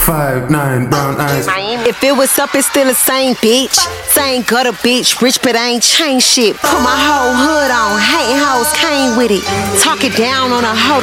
5'9", brown eyes. If it was up, it's still the same bitch. Same gutter bitch, rich but I ain't changed shit. Put my whole hood on, hate hoes came with it. Talk it down on a hoe.